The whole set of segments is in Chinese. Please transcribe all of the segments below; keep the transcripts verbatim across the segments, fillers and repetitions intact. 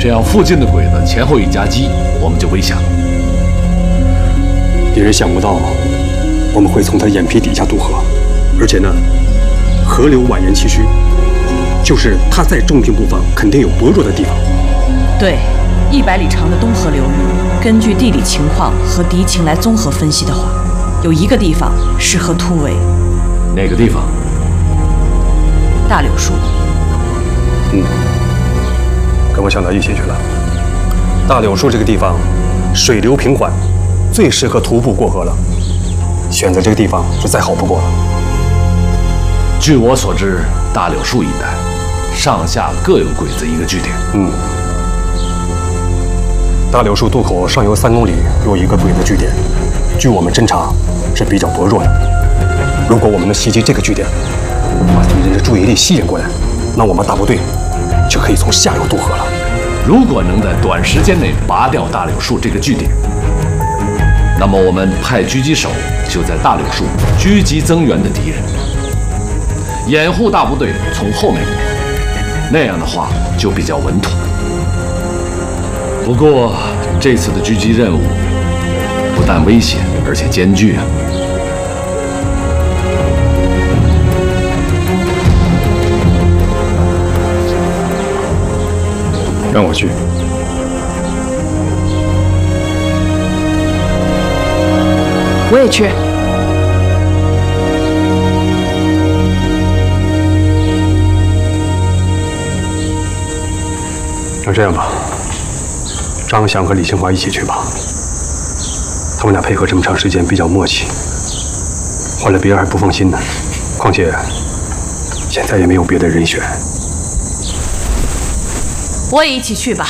这样附近的鬼子前后一夹击，我们就危险了。 敌人想不到我们会从他眼皮底下渡河，而且呢，河流蜿蜒崎岖，就是它再重平不防，肯定有薄弱的地方。 对，一百里长的东河流域，根据地理情况和敌情来综合分析的话，有一个地方适合突围。 哪个地方？ 大柳树。 嗯，跟我想到一起去了。大柳树这个地方，水流平缓，最适合徒步过河了。选择这个地方是再好不过了。 据我所知，大柳树一带上下各有鬼子一个据点。 嗯，大柳树渡口上游三公里有一个鬼子据点，据我们侦查是比较薄弱的。如果我们能袭击这个据点，把敌人的注意力吸引过来，那我们大部队就可以从下游渡河了。 如果能在短时间内拔掉大柳树这个据点，那么我们派狙击手就在大柳树狙击增援的敌人，掩护大部队从后面过河，那样的话就比较稳妥。不过这次的狙击任务不但危险，而且艰巨啊！ 让我去。 我也去。 那这样吧，张翔和李清华一起去吧。他们俩配合这么长时间，比较默契。换了别人还不放心呢。况且现在也没有别的人选。 我也一起去吧。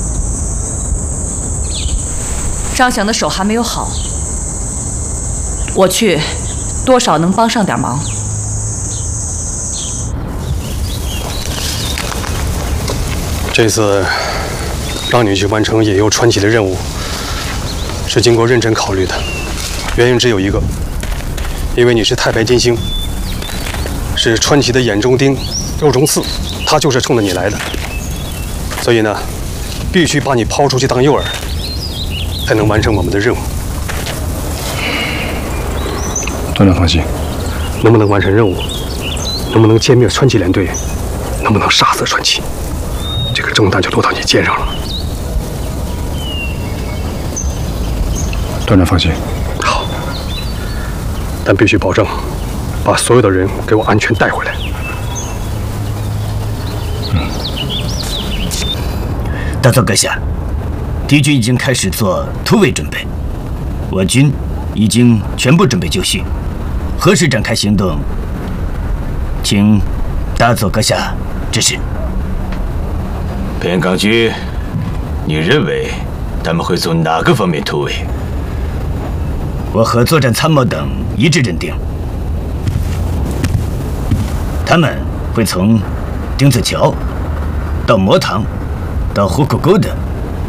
张翔的手还没有好，我去，多少能帮上点忙。 这次让你去完成野游传奇的任务，是经过认真考虑的。原因只有一个，因为你是太白金星，是传奇的眼中钉、肉中刺，他就是冲着你来的。所以呢，必须把你抛出去当诱饵，才能完成我们的任务。团长放心，能不能完成任务，能不能歼灭传奇连队，能不能杀死传奇，这个重担就落到你肩上了。团长放心。好，但必须保证把所有的人给我安全带回来。 大佐阁下，敌军已经开始做突围准备，我军已经全部准备就绪，何时展开行动，请大佐阁下指示。 边港军，你认为他们会从哪个方面突围？ 我和作战参谋等一致认定，他们会从丁字桥到磨塘到虎口沟的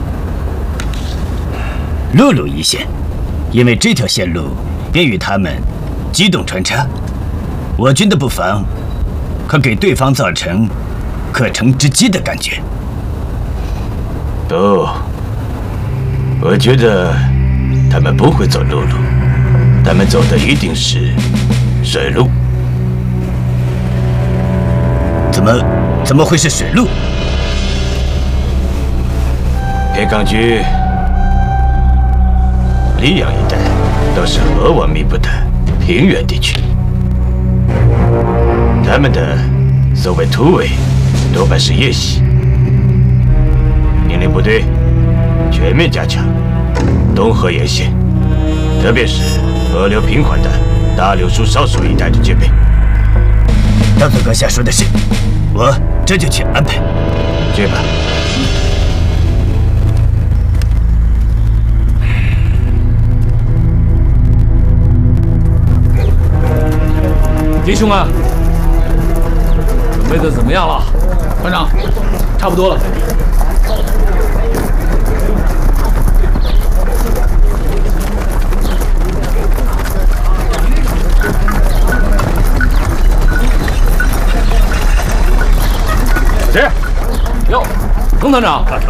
陆路一线，因为这条线路便于他们机动穿插，我军的布防可给对方造成可乘之机的感觉。 不，我觉得他们不会走陆路，他们走的一定是水路。 怎么怎么会是水路？ 边港军溧阳一带都是河湾密布的平原地区，他们的所谓突围多半是夜袭。命令部队全面加强东河沿线，特别是河流平缓的大柳树少数一带的戒备。 大佐阁下说的是，我这就去安排。 去吧。 弟兄们，准备的怎么样了？ 团长，差不多了。 谁？哟，彭团长。